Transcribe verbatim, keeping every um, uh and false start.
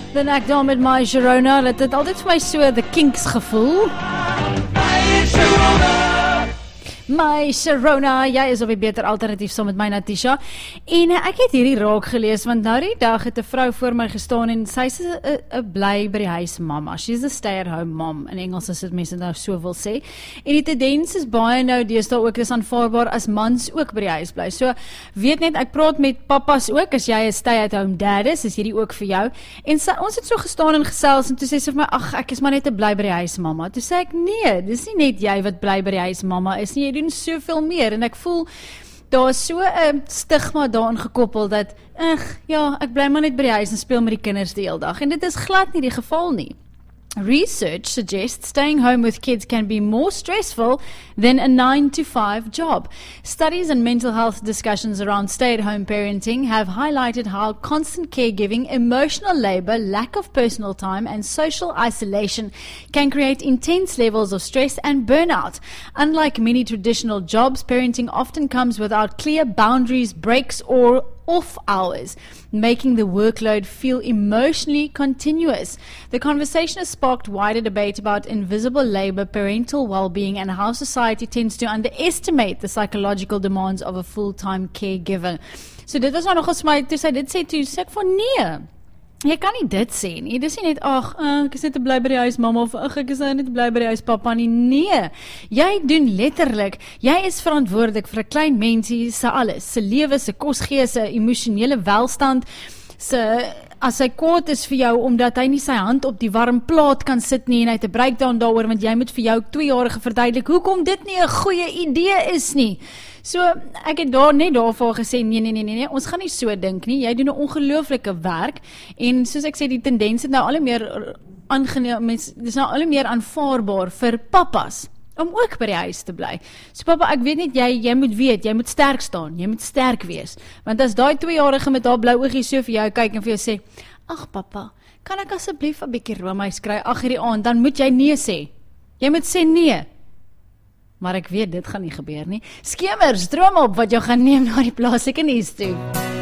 Dan ek daar met my Sharona, dat het altyd vir my so The Kinks gevoel. My Sharona, jy is op die beter alternatief saam met my Natisha. En ek het hierdie raak gelees, want nou die dag het 'n vrou voor my gestaan en sy is 'n bly by die huis mamma. She's a stay-at-home mom, in Engels as dit mense nou so wil sê. En die tendens is baie nou deesdae ook, dis aanvaarbaar as mans ook by die huis bly. So, weet net, ek praat met pappas ook, as jy 'n stay-at-home dad is, is hierdie ook vir jou. En sy, ons het so gestaan en gesels, en toe sê sy vir my, ag, ek is maar net 'n bly by die huis mamma. Toe sê ek, nee, dis nie net jy wat bly by die huis mamma is nie, jy doen soveel meer, en ek voel daar is so 'n stigma daarin gekoppel dat, ag, ja, ek bly maar net by die huis en speel met die kinders die hele dag, en dit is glad nie die geval nie. Research suggests staying home with kids can be more stressful than a nine to five job. Studies and mental health discussions around stay-at-home parenting have highlighted how constant caregiving, emotional labor, lack of personal time, and social isolation can create intense levels of stress and burnout. Unlike many traditional jobs, parenting often comes without clear boundaries, breaks, or off hours, making the workload feel emotionally continuous. The conversation has sparked wider debate about invisible labor, parental well-being, and how society tends to underestimate the psychological demands of a full-time caregiver. So dit was nou nogals my, toe sy dit sê, toe sê ek van nee. Jy kan nie dit sê nie, dis nie net, ag, ek is net te bly by die huis mamma, of ag, ek is net te bly by die huis papa nie, nee, jy doen letterlik, jy is verantwoordelik vir 'n klein mensie se alles, se lewe, se kos gee, se emosionele welstand, se, as hy kwaad is vir jou, omdat hy nie sy hand op die warm plaat kan sit nie, en hy het 'n breakdown daaroor, want jy moet vir jou tweejarige verduidelik, hoekom dit nie 'n goeie idee is nie. So, ek het daar net daarvoor gesê, nee, nee, nee, nee, ons gaan nie so dink nie, jy doen 'n ongelooflike werk, en soos ek sê, die tendens het nou al meer aangeneem, mens, dis nou al meer aanvaarbaar vir pappas, om ook by die huis te bly. So papa, ek weet net, jy, jy moet weet, jy moet sterk staan, jy moet sterk wees, want as daai tweejarige met haar blou oogies so vir jou kyk, en vir jou sê, ag papa, kan ek asseblief 'n bietjie roomys kry, ag hierdie aand, dan moet jy nee sê, jy moet sê nee, maar ek weet, dit gaan nie gebeur nie. Skemers, droom op wat jou gaan neem na die plaaslike nuus toe.